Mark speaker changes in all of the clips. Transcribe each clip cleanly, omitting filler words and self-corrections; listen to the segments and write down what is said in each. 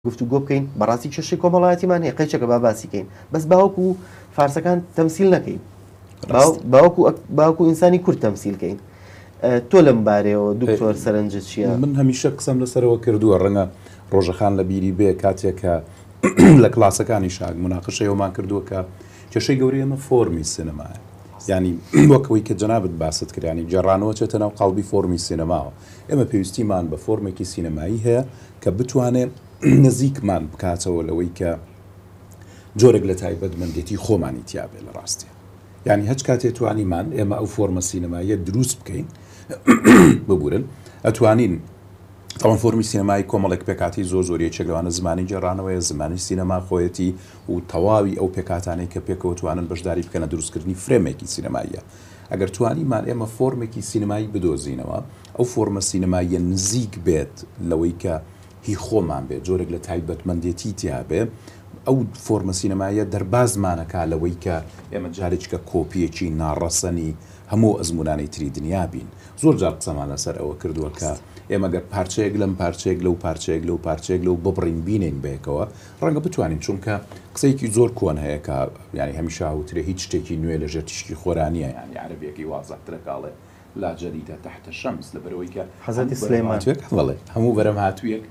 Speaker 1: گفتوگۆ بکەین بەڕاستی کێشەی کۆمەڵایەتیمان هەیە قەیچەکە با باسی کەین بەس باوەکو فارسەکان تەمسیل نەکەین باوەکو ئینسانی کورد تەمسیلکەین. تۆ لەم بارەیەوە دوکتۆر سەرنجت چییە؟
Speaker 2: من هەمیشە قسەم لەسەرەوە کردووە ڕەنگە ڕۆژەخان لە بیری بێ کاتێکە لە کلاسەکانی شاگ مناقشەیەوەمان کردووە کە کێشەی گەورەی ئەمە فۆرمی سینەمایە، ینی وەکەوەی کە جەنابەت باست کردیانی جێڕانەوە چێتە ناو قەڵبی فۆرمی سینەماوە. ئێمە پێویستیمان بە فۆرمێکی سینەمایی هەیە کە بتوانێت نزیکمان بکاتەوە لەوەی کە جۆرێک لە تایبەتمەندێتی خۆمانی تیاابێ لە ڕاستیە. ینی هەچ کاتێ توانیمان ئێمە ئەو فۆرمە سینەماییە دروست بکەین ببورن ئەتوانین تاوان فۆرمی سینەمایی کۆمەڵێک پێکاتی زۆر زۆریەکێک لەوانە زمانی جێڕانەوەی زمانی سینەما خۆیەتی و تەواوی ئەو پێکاتانەی کە پێکەوە توانن بەشداری بکەنە دروستکردنی فرێمێکی سینەماییە. ئەگەر توانیمان ئێمە فۆرمێکی سینەمایی بدۆزینەوە ئەو فۆرمە سینەماییە نزیک بێت لەوەی کە هی خۆمان بێت جۆرێک لە تایبەتمەندێتی تیاابێ ئەو فۆرمە سینەماییە دەربازمانەکە لەوەی کە ئێمە جارێککە کۆپیەکی ناڕەسەنی هەموو ئەزمونانەی تری دنیا بین. زۆر جار قسەمان لەسەر ئەوە کردووە کە ئێمە گەر پارچەیەک لەم پارچەیەک لەو پارچەیەک لەو پارچەیەک لەو ببڕین بینین بێکەوە ڕەنگە بتوانین، چونکە قسەیەکی زۆر کۆن هەیە کە ینی هەمیشە هاوترێ هیچ شتێکی نوێ لە ژێر تیشکی خۆرانیە، ینی عەرەبیەکەی وازەحترەکاڵێ لا جەدیدە تحت الشەمس لەبەرەوەی کە
Speaker 1: حەزەتی سلەیمان
Speaker 2: هەموو بەرەم هاتوویەک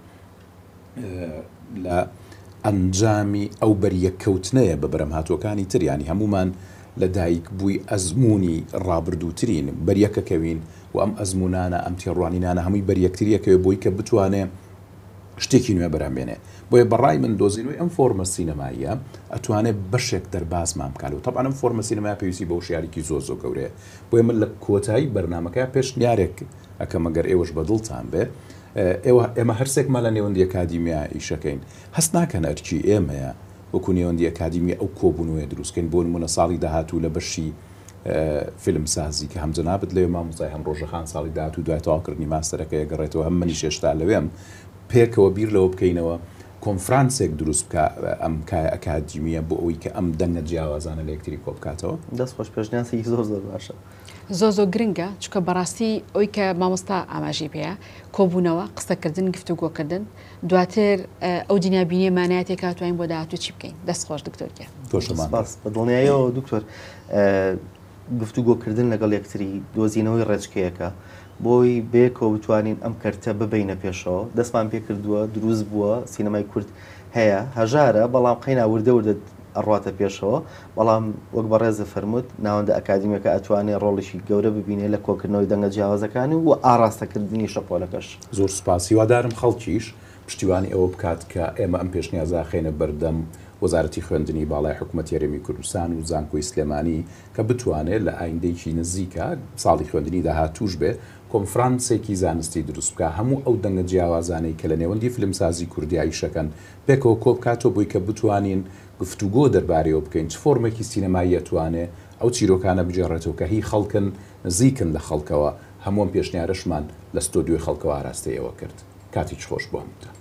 Speaker 2: لە ئەنجامی ئەو بەریەککەوتنەیە بە بەرەم هاتووەکانی تریانی هەمومان لە دایک بووی ئەزمموی ڕابردووترین بەریەکەکەوین و ئەم ئەزمونانە ئەم تێڕوانینانە هەمووی بەریەکتریەکەوێ بۆی کە بتوانێ شتێکی نوێ بەرامبێنێ. بۆیە بەڕای من دۆزینەوەی ئەم فۆرمە سینەماییە ئەتوانێت بەشێک دەربازمان بکات و تەبعاً ئەم فۆرمە سینەمای پێویستی بە وشیارێکی زۆر زۆر گەورەیە. بۆیە من لە کۆتایی بەرنامەکە پێشنیارێک ئەکەم ئەگەر ئێوەش بەدڵتان بێ ئێمە هەرسێکمان لە نێوەندی ئەکادیمیا ئیشەکەین هەست ناکەن ئەرچی ئێمەیە وەکو نێوەندی ئەکادیمی ئەو کۆبوونەوەی دروستکەین بۆ نمونە ساڵی داهاتوو لە بەشی فیلم سازی کە هەم جەنابەت لەوێ مامۆستای هەم ڕۆژەخان ساڵی داهاتوو دوای تەواوکردنی ماستەرەکەی گەڕێتەوە هەم منیش هێشتا لەوێم پێکەوە بیر لەوە بکەینەوە کۆنفرانسێک دروست بکە ئەم ئەکادیمیە بۆ ئەوەی کە ئەم دەنگە جیاوازانە لە یەکتری کۆ بکاتەوە.
Speaker 1: دەستخۆش پێشنیاسێکی زۆر زۆر باشە،
Speaker 3: زۆر گرنگە، چونکە بەڕاستی ئەوی کە مامۆستا ئاماژەی پێەیە کۆبوونەوە قسەکردن گفتوگۆکردن دواتر ئەو دنیابینیەمانایە تێکاتوانین بۆ داهاتوو چی بکەین. دەستخۆش دکتۆرکە
Speaker 1: باس بە دڵنیاییەوە دکتۆر گفتوگۆکردن لەگەڵ یەکتری دۆزینەوەی ڕێچکەیەکە بۆی بێکەوە بتوانین ئەم کەرتە ببینە پێشەوە. دەستمان پێ کردووە دروست بووە سینەمای کورد هەیە هەژارە بەڵام قەینا وردە ئەڕاتە پێشەوە، بەڵام وەک بە ڕێزە فەرمووت ناوەندە ئەکادیمیەکە ئەتوانێت ڕۆڵیشی گەورە ببینێ لە کۆکردنەوەی دەنگە جیاوازەکانی و ئاراستەکردنی شەپۆلەکەش.
Speaker 2: زۆر سوپاسی وادارم خەڵکیش پشتیوانی ئەوە بکات کە ئێمە ئەم پێشنیازە خێنە بەردەم وەزارەتی خوێندنی باڵای حکوومەتی هەرێمی کوردستان و زانکۆی سلێمانی کە بتوانێت لە ئایندەیەکی نزیکە ساڵی خوێندنی داهاتووش بێ کۆنفرانسێکی زانستی دروست بکە هەموو ئەو دەنگە جیاوازانەی کە لە نێوەندی فیلمسازی کوردیایی شەکەن پێکەوە کۆ بکاتەوە بۆی کە بتوانین گفتوگۆ دەربارەوە بکەین چ فۆرمێکی سینەمایی ئەتوانێ ئەو چیرۆکانە بجێڕێتەوە کە هی خەڵکن نزیکن لە خەڵکەوە. هەمووم پێشنیارەشمان لە ستۆدیۆی خەڵکەوە ئاراستەیەوە کرد. کاتیش خۆش بۆ هەمووتان.